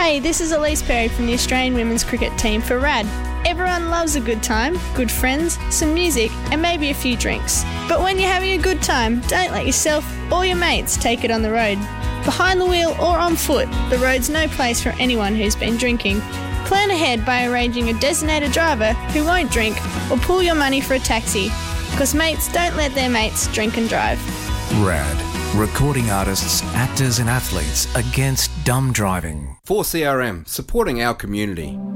Hey, this is Elise Perry from the Australian women's cricket team for RAD. Everyone loves a good time, good friends, some music, and maybe a few drinks. But when you're having a good time, don't let yourself or your mates take it on the road. Behind the wheel or on foot, the road's no place for anyone who's been drinking. Plan ahead by arranging a designated driver who won't drink, or pool your money for a taxi, because mates don't let their mates drink and drive. RAD. Recording artists, actors and athletes against dumb driving. 4CRM, supporting our community.